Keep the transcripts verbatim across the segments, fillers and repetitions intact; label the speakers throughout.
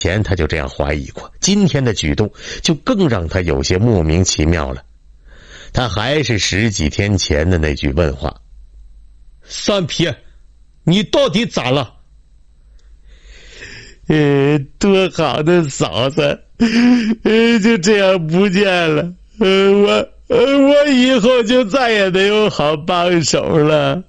Speaker 1: 前他就这样怀疑过，今天的举动就更让他有些莫名其妙了。他还是十几天前的那句问话：三皮，你到底咋了？呃，多好的嫂子，呃，就这样不见了。呃，我，呃，我以后就再也没有好帮手了。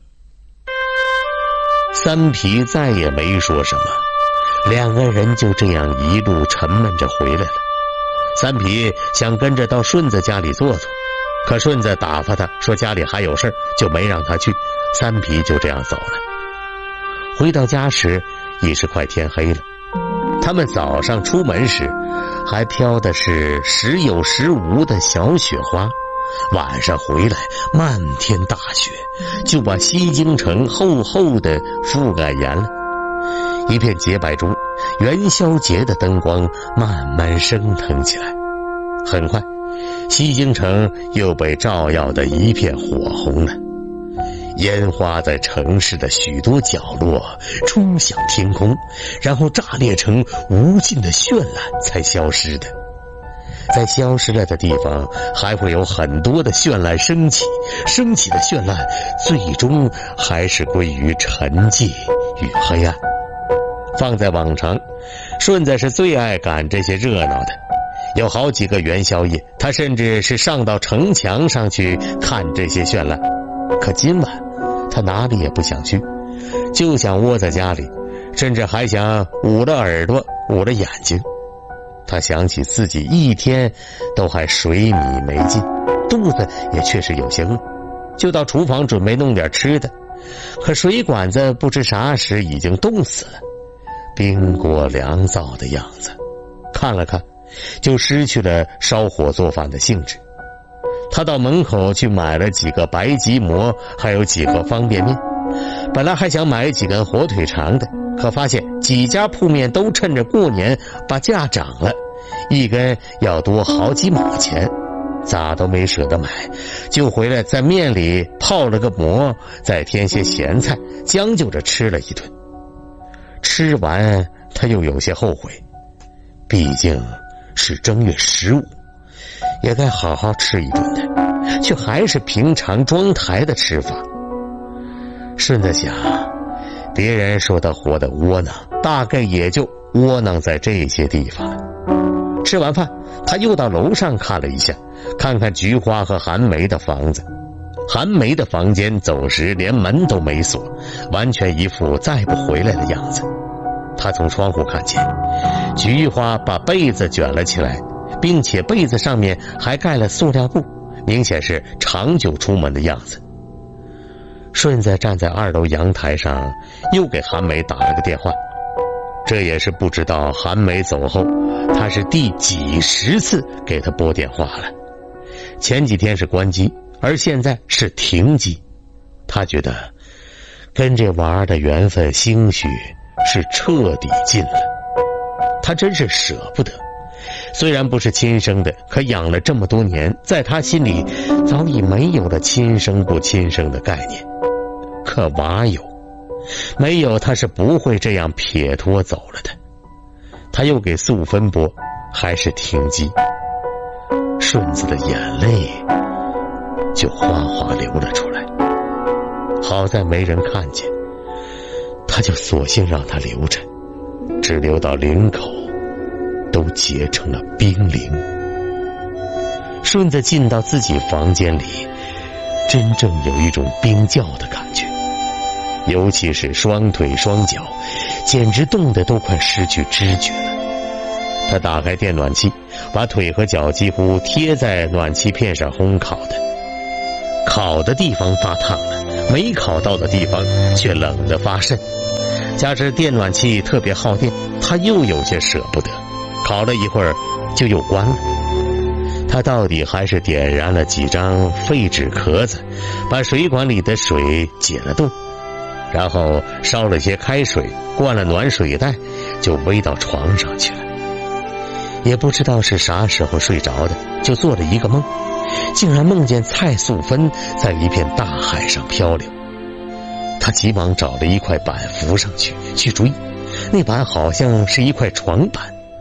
Speaker 1: 三皮再也没说什么，两个人就这样一路沉闷着回来了。三皮想跟着到顺子家里坐坐，可顺子打发他说家里还有事，就没让他去。三皮就这样走了。回到家时已是快天黑了。他们早上出门时还飘的是时有时无的小雪花，晚上回来漫天大雪就把西京城厚厚的覆盖严了。一片洁白中，元宵节的灯光慢慢升腾起来。很快，西京城又被照耀得一片火红了。烟花在城市的许多角落冲向天空，然后炸裂成无尽的绚烂才消失的。在消失了的地方，还会有很多的绚烂升起，升起的绚烂最终还是归于沉寂与黑暗。放在往常，顺子是最爱赶这些热闹的，有好几个元宵夜，他甚至是上到城墙上去看这些绚烂。可今晚他哪里也不想去，就想窝在家里，甚至还想捂着耳朵捂着眼睛。他想起自己一天都还水米没进，肚子也确实有些饿，就到厨房准备弄点吃的。可水管子不知啥时已经冻死了，冰锅凉灶的样子，看了看就失去了烧火做饭的兴致。他到门口去买了几个白吉馍，还有几盒方便面。本来还想买几根火腿肠的，可发现几家铺面都趁着过年把价涨了，一根要多好几毛钱，咋都没舍得买，就回来在面里泡了个馍，再添些咸菜，将就着吃了一顿。吃完他又有些后悔，毕竟是正月十五，也该好好吃一顿的，却还是平常装台的吃法。顺子想，别人说他活得窝囊，大概也就窝囊在这些地方了。吃完饭，他又到楼上看了一下，看看菊花和韩梅的房子。韩梅的房间走时连门都没锁，完全一副再不回来的样子。他从窗户看见菊花把被子卷了起来，并且被子上面还盖了塑料布，明显是长久出门的样子。顺子站在二楼阳台上，又给韩梅打了个电话。这也是不知道韩梅走后他是第几十次给他拨电话了。前几天是关机，而现在是停机。他觉得跟这娃儿的缘分兴许是彻底尽了，他真是舍不得。虽然不是亲生的，可养了这么多年，在他心里早已没有了亲生不亲生的概念。可娃有，没有他是不会这样撇脱走了的。他又给素芬拨，还是停机。顺子的眼泪就哗哗流了出来。好在没人看见，他就索性让他留着，只留到领口都结成了冰凌。顺子进到自己房间里，真正有一种冰窖的感觉，尤其是双腿双脚，简直冻得都快失去知觉了。他打开电暖气，把腿和脚几乎贴在暖气片上烘烤的，烤的地方发烫了，没烤到的地方却冷得发渗。加之电暖气特别耗电，他又有些舍不得，烤了一会儿就又关了。他到底还是点燃了几张废纸壳子，把水管里的水解了冻，然后烧了些开水，灌了暖水袋，就偎到床上去了。也不知道是啥时候睡着的，就做了一个梦，竟然梦见蔡素芬在一片大海上漂流。他急忙找了一块板浮上去去追，那板好像是一块床板，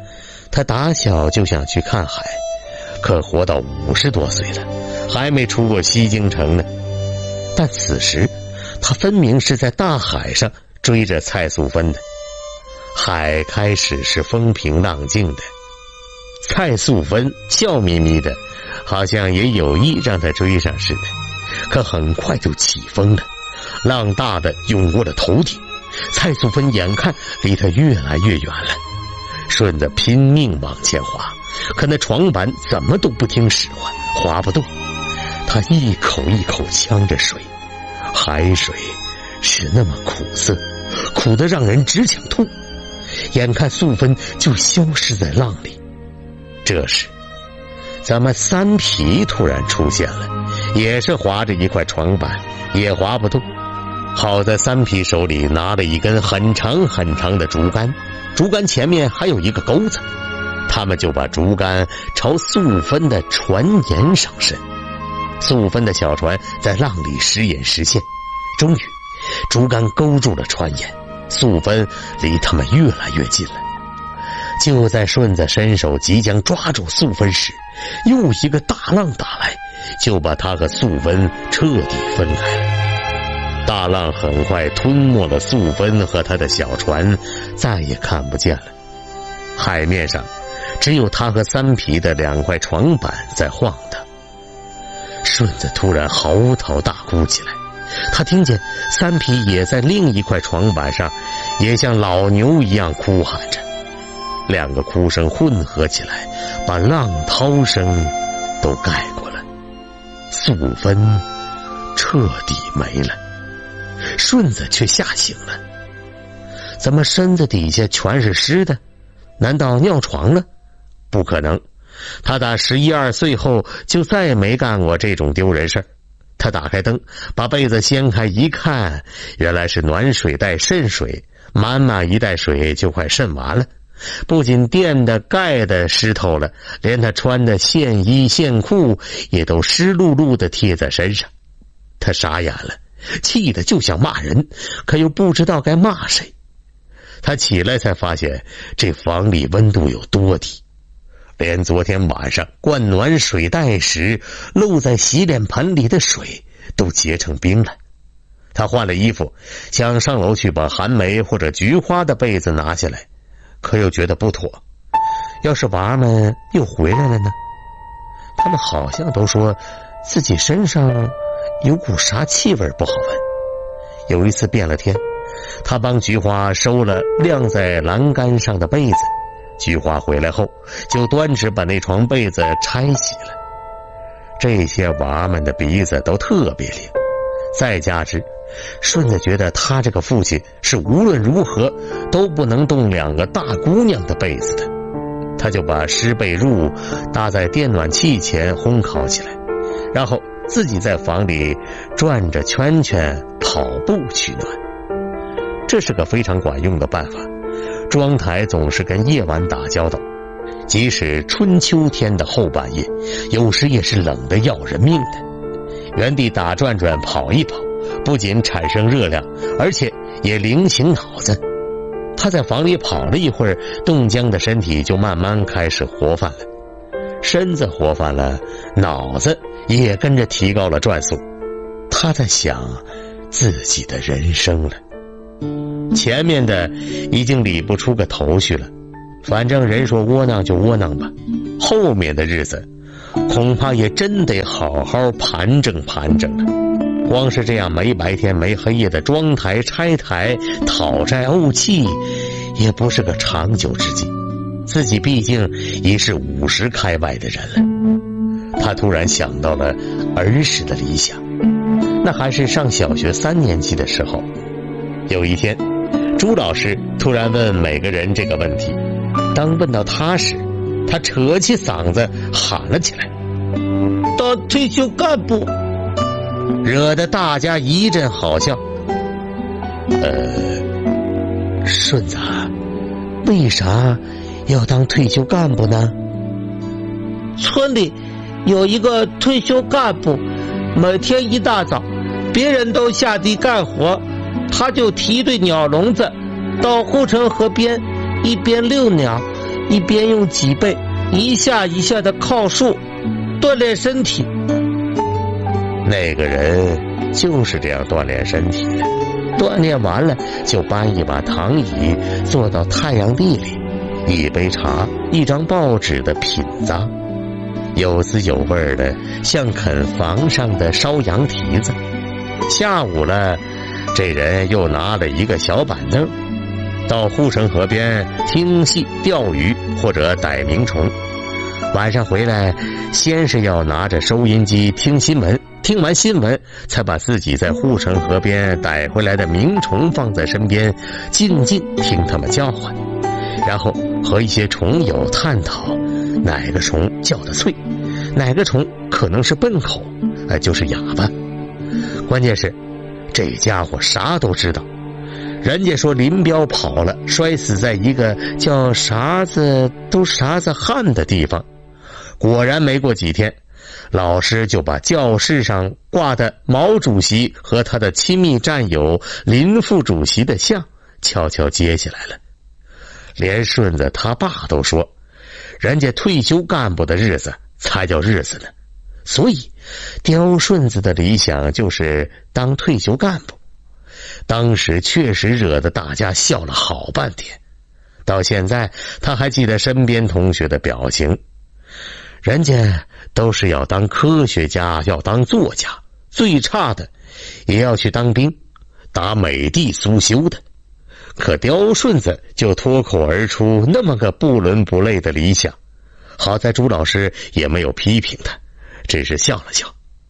Speaker 1: 他打小就想去看海，可活到五十多岁了，还没出过西京城呢。但此时他分明是在大海上追着蔡素芬的。海开始是风平浪静的，蔡素芬笑眯眯的，好像也有意让他追上似的。可很快就起风了，浪大的涌过了头顶，蔡素芬眼看离他越来越远了。顺子拼命往前滑，可那床板怎么都不听使唤，滑不动。他一口一口呛着水，海水是那么苦涩，苦得让人只想吐。眼看素芬就消失在浪里，这时咱们三皮突然出现了，也是划着一块床板，也划不动。好在三皮手里拿了一根很长很长的竹竿，竹竿前面还有一个钩子，他们就把竹竿朝素芬的船沿上伸。素芬的小船在浪里时隐时现，终于竹竿勾住了船沿，素芬离他们越来越近了。就在顺子伸手即将抓住素芬时，又一个大浪打来，就把他和素芬彻底分开了。大浪很快吞没了素芬和他的小船，再也看不见了。海面上只有他和三皮的两块床板在晃荡。顺子突然嚎啕大哭起来，他听见三皮也在另一块床板上，也像老牛一样哭喊着。两个哭声混合起来，把浪涛声都盖过了。素芬彻底没了，顺子却吓醒了。怎么身子底下全是湿的？难道尿床了？不可能，他打十一二岁后就再也没干过这种丢人事儿。他打开灯，把被子掀开一看，原来是暖水袋渗水，满满一袋水就快渗完了。不仅垫的盖的湿透了，连他穿的线衣线裤也都湿漉漉的贴在身上。他傻眼了，气得就想骂人，可又不知道该骂谁。他起来才发现这房里温度有多低，连昨天晚上灌暖水袋时漏在洗脸盆里的水都结成冰了。他换了衣服，想上楼去把寒梅或者菊花的被子拿下来，可又觉得不妥。要是娃儿们又回来了呢？他们好像都说自己身上有股啥气味不好闻。有一次变了天，他帮菊花收了晾在栏杆上的被子，菊花回来后就端着把那床被子拆洗了。这些娃们的鼻子都特别灵，再加之顺子觉得他这个父亲是无论如何都不能动两个大姑娘的被子的，他就把湿被褥搭在电暖器前烘烤起来，然后自己在房里转着圈圈跑步取暖。这是个非常管用的办法。庄台总是跟夜晚打交道，即使春秋天的后半夜，有时也是冷得要人命的。原地打转转跑一跑，不仅产生热量，而且也灵醒脑子。他在房里跑了一会儿，冻僵的身体就慢慢开始活泛了。身子活泛了，脑子也跟着提高了转速。他在想自己的人生了。前面的已经理不出个头绪了，反正人说窝囊就窝囊吧，后面的日子恐怕也真得好好盘正盘正了。光是这样没白天没黑夜的装台拆台讨债怄气，也不是个长久之计。自己毕竟已是五十开外的人了。他突然想到了儿时的理想，那还是上小学三年级的时候。有一天，朱老师突然问每个人这个问题，当问到他时，他扯起嗓子喊了起来：当退休干部！惹得大家一阵好笑。呃，顺子，为啥要当退休干部呢？
Speaker 2: 村里有一个退休干部，每天一大早，别人都下地干活，他就提对鸟笼子到护城河边，一边遛鸟一边用脊背一下一下的靠树锻炼身体。
Speaker 1: 那个人就是这样锻炼身体的，锻炼完了就搬一把躺椅坐到太阳地里，一杯茶一张报纸的品咂，有滋有味的像啃房上的烧羊蹄子。下午了，这人又拿了一个小板凳到护城河边听戏钓鱼或者逮鸣虫。晚上回来先是要拿着收音机听新闻，听完新闻才把自己在护城河边逮回来的鸣虫放在身边，静静听它们叫唤，然后和一些虫友探讨哪个虫叫得脆，哪个虫可能是笨口，呃，就是哑巴。关键是这家伙啥都知道。人家说林彪跑了，摔死在一个叫啥子都啥子汉的地方。果然没过几天，老师就把教室上挂的毛主席和他的亲密战友林副主席的像悄悄接下来了。连顺子他爸都说，人家退休干部的日子才叫日子呢。所以刁顺子的理想就是当退休干部。当时确实惹得大家笑了好半天，到现在他还记得身边同学的表情。人家都是要当科学家，要当作家，最差的也要去当兵，打美帝苏修的。可刁顺子就脱口而出那么个不伦不类的理想，好在朱老师也没有批评他，只是笑了笑。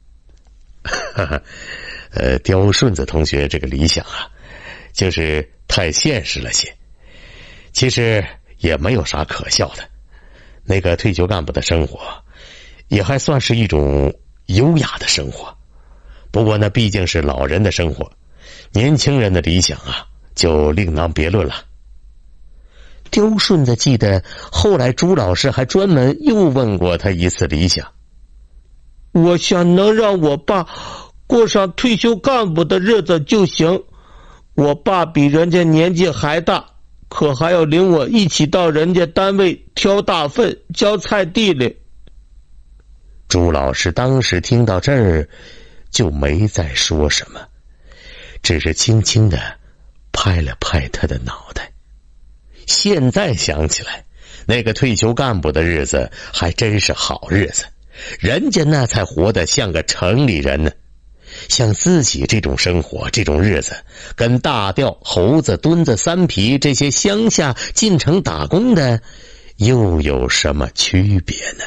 Speaker 1: 呃，刁顺子同学这个理想啊，就是太现实了些。其实也没有啥可笑的，那个退休干部的生活也还算是一种优雅的生活。不过那毕竟是老人的生活，年轻人的理想啊就另当别论了。刁顺子记得后来朱老师还专门又问过他一次理想。
Speaker 2: 我想能让我爸过上退休干部的日子就行。我爸比人家年纪还大，可还要领我一起到人家单位挑大粪浇菜地里。
Speaker 1: 朱老师当时听到这儿就没再说什么，只是轻轻地拍了拍他的脑袋。现在想起来，那个退休干部的日子还真是好日子，人家那才活得像个城里人呢。像自己这种生活，这种日子，跟大调、猴子、墩子、三皮这些乡下进城打工的又有什么区别呢？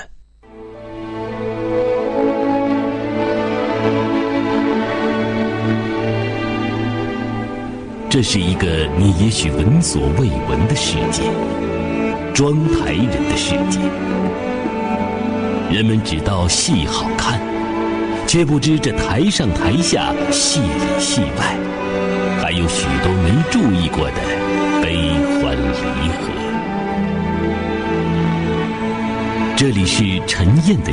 Speaker 3: 这是一个你也许闻所未闻的世界，庄台人的世界。人们只道戏好看，却不知这台上台下，戏里戏外，还有许多没注意过的悲欢离合。这里是陈燕的